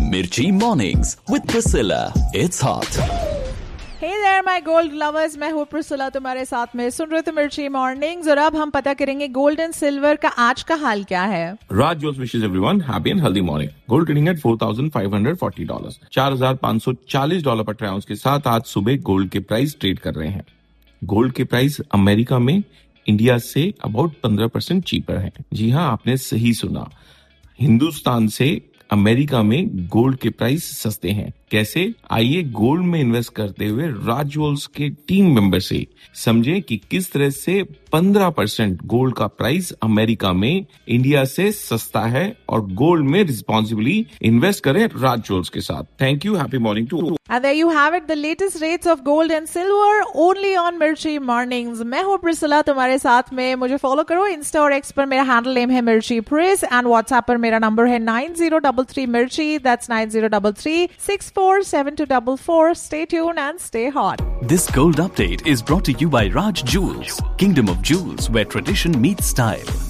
Mirchi Mornings with Priscilla. It's hot. Hey there my gold lovers, मैं हूँ Priscilla तुम्हारे साथ में सुन रहे थे मिर्ची मॉर्निंग्स और अब हम पता करेंगे गोल्ड एंड सिल्वर का आज का हाल क्या है। Raj Jewels wishes everyone happy and healthy morning. Gold trading at $4,540. $4,540 पर ट्राउंस के साथ आज सुबह गोल्ड के प्राइस ट्रेड कर रहे हैं। गोल्ड के प्राइस अमेरिका में इंडिया से अबाउट 15% चीपर है। जी हाँ, आपने सही सुना। हिंदुस्तान से अमेरिका में गोल्ड के प्राइस सस्ते हैं। कैसे? आइए गोल्ड में इन्वेस्ट करते हुए राज ज्वेल्स के टीम मेंबर से समझें कि किस तरह से 15% गोल्ड का प्राइस अमेरिका में इंडिया से सस्ता है और गोल्ड में रिस्पॉन्सिबली इन्वेस्ट करें राज ज्वेल्स के साथ। Thank you, happy morning to. And there you have it, the latest rates of gold and silver only on Mirchi Mornings. मैं हूँ प्रिसिला तुम्हारे साथ में। मुझे फॉलो करो इंस्टा और एक्स पर, मेरा हैंडल नेम है मिर्ची प्रिस एंड व्हाट्सएप पर मेरा नंबर है 9033 मिर्ची, that's 9033 647244. Stay tuned and stay hot. This gold update is brought to you by Raj Jewels, Kingdom of Jewels, where tradition meets style.